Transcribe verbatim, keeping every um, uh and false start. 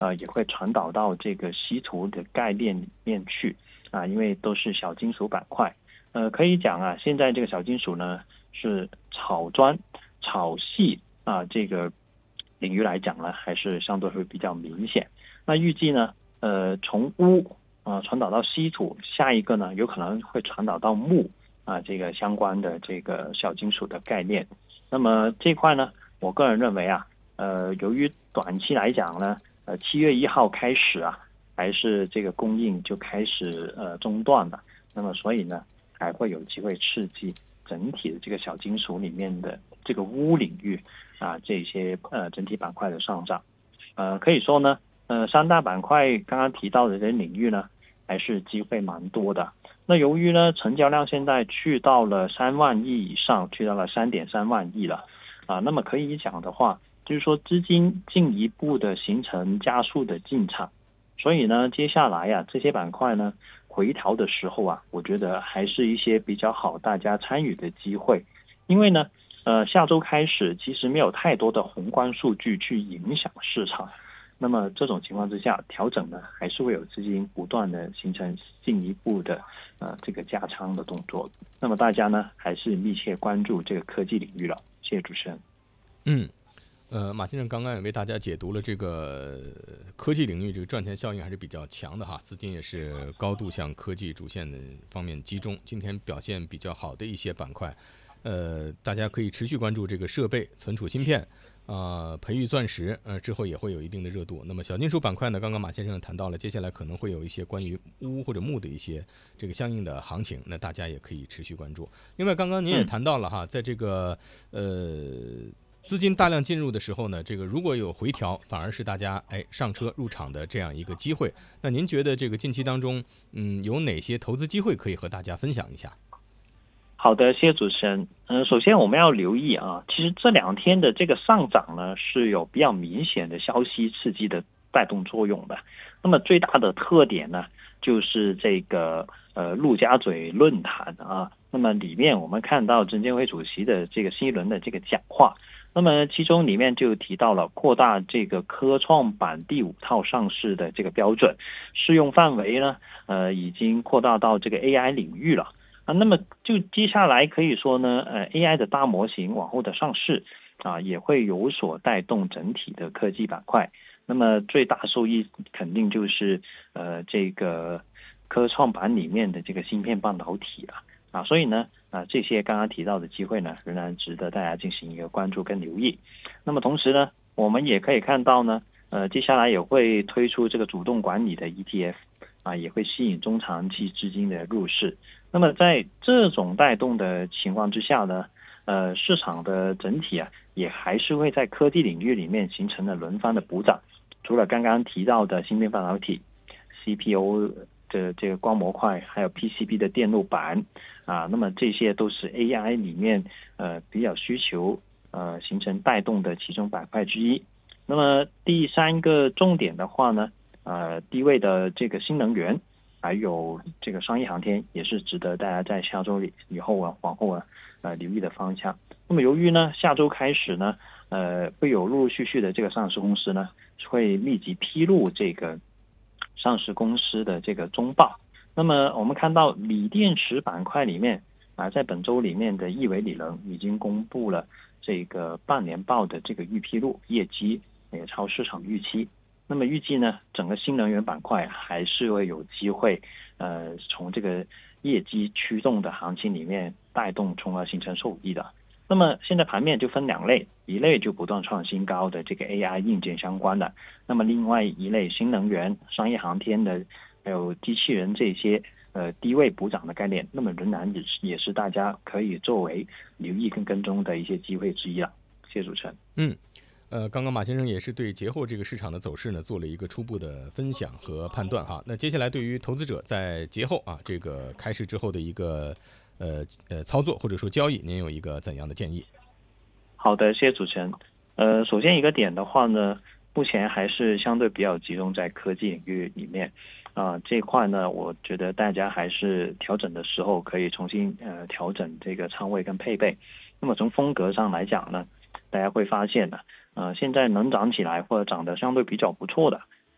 呃也会传导到这个稀土的概念里面去啊，因为都是小金属板块。呃，可以讲啊，现在这个小金属呢是炒砖、炒细啊这个领域来讲呢，还是相对会比较明显。那预计呢，呃，从钨啊、呃、传导到稀土，下一个呢有可能会传导到钼啊这个相关的这个小金属的概念。那么这块呢，我个人认为啊，呃，由于短期来讲呢，呃，七月一号开始啊，还是这个供应就开始呃中断了。那么所以呢，还会有机会刺激整体的这个小金属里面的这个钨领域啊这些呃整体板块的上涨。呃，可以说呢，呃，三大板块刚刚提到的这些领域呢，还是机会蛮多的。那由于呢，成交量现在去到了三万亿以上，去到了三点三万亿了啊。那么可以讲的话，就是说资金进一步的形成加速的进场，所以呢，接下来啊，这些板块呢回调的时候啊，我觉得还是一些比较好大家参与的机会，因为呢，呃，下周开始其实没有太多的宏观数据去影响市场。那么这种情况之下，调整呢还是会有资金不断的形成进一步的呃这个加仓的动作。那么大家呢还是密切关注这个科技领域了。谢谢主持人。 嗯，呃，马先生刚刚也为大家解读了这个科技领域这个赚钱效应还是比较强的哈，资金也是高度向科技主线的方面集中。今天表现比较好的一些板块，呃，大家可以持续关注这个设备、存储芯片。呃，培育钻石，呃，之后也会有一定的热度。那么小金属板块呢，刚刚马先生谈到了，接下来可能会有一些关于钨或者钼的一些这个相应的行情，那大家也可以持续关注。另外，刚刚您也谈到了哈，在这个呃资金大量进入的时候呢，这个如果有回调，反而是大家哎上车入场的这样一个机会。那您觉得这个近期当中，嗯，有哪些投资机会可以和大家分享一下？ 好的，谢谢主持人。嗯、呃，首先我们要留意啊，其实这两天的这个上涨呢，是有比较明显的消息刺激的带动作用的。那么最大的特点呢，就是这个呃陆家嘴论坛啊，那么里面我们看到证监会主席的这个新一轮的这个讲话，那么其中里面就提到了扩大这个科创板第五套上市的这个标准，适用范围呢，呃已经扩大到这个 A I 领域了。啊，那么就接下来可以说呢，呃 ，A I 的大模型往后的上市啊，也会有所带动整体的科技板块。那么最大受益肯定就是呃这个科创板里面的这个芯片半导体了啊，所以呢啊这些刚刚提到的机会呢，仍然值得大家进行一个关注跟留意。那么同时呢，我们也可以看到呢，呃，接下来也会推出这个主动管理的 E T F 啊，也会吸引中长期资金的入市。那么在这种带动的情况之下呢，呃，市场的整体啊，也还是会在科技领域里面形成了轮番的补涨。除了刚刚提到的芯片半导体、C P U 的这个光模块，还有 P C B 的电路板啊，那么这些都是 A I 里面呃比较需求呃形成带动的其中板块之一。那么第三个重点的话呢，呃，低位的这个新能源。还有这个商业航天也是值得大家在下周以后啊往后啊呃留意的方向。那么由于呢下周开始呢呃会有陆陆续续的这个上市公司呢会立即披露这个上市公司的这个中报。那么我们看到锂电池板块里面啊，在本周里面的亿维锂能已经公布了这个半年报的这个预披露，业绩也超市场预期。那么预计呢，整个新能源板块还是会有机会，呃，从这个业绩驱动的行情里面带动，从而形成受益的。那么现在盘面就分两类，一类就不断创新高的这个 A I 硬件相关的，那么另外一类新能源、商业航天的，还有机器人这些呃低位补涨的概念，那么仍然也是也是大家可以作为留意跟跟踪的一些机会之一了。谢谢主持人。 嗯。呃，刚刚马先生也是对节后这个市场的走势呢做了一个初步的分享和判断哈。那接下来对于投资者在节后啊这个开市之后的一个呃呃操作或者说交易，您有一个怎样的建议？ 好的，谢谢主持人。呃，首先一个点的话呢，目前还是相对比较集中在科技领域里面啊、呃、这一块呢，我觉得大家还是调整的时候可以重新呃调整这个仓位跟配备。那么从风格上来讲呢，大家会发现呢。呃，现在能涨起来或者涨得相对比较不错的